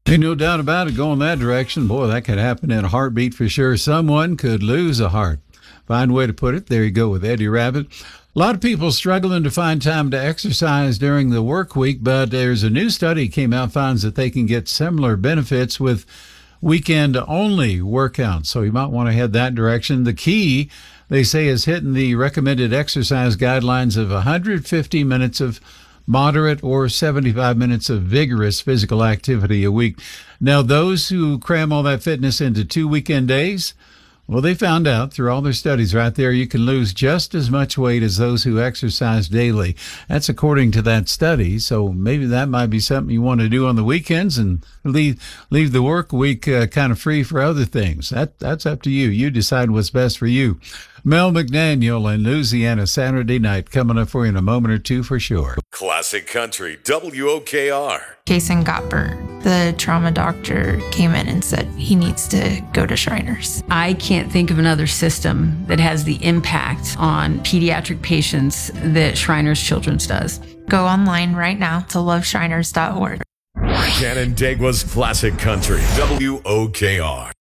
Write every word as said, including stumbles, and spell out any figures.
Ain't no doubt about it, going that direction. Boy, that could happen in a heartbeat for sure. Someone could lose a heart. Fine way to put it. There you go with Eddie Rabbitt. A lot of people struggling to find time to exercise during the work week, but there's a new study came out finds that they can get similar benefits with weekend-only workouts. So you might want to head that direction. The key, they say, is hitting the recommended exercise guidelines of one hundred fifty minutes of moderate or seventy-five minutes of vigorous physical activity a week. Now, those who cram all that fitness into two weekend days, well, they found out through all their studies right there, you can lose just as much weight as those who exercise daily. That's according to that study. So maybe that might be something you want to do on the weekends and leave leave the work week uh, kind of free for other things. That That's up to you. You decide what's best for you. Mel McDaniel in Louisiana Saturday night coming up for you in a moment or two for sure. Classic Country, W O K R. Jason got burnt. The trauma doctor came in and said he needs to go to Shriners. I can't think of another system that has the impact on pediatric patients that Shriners Children's does. Go online right now to love shriners dot org. Canandaigua's Classic Country, W O K R.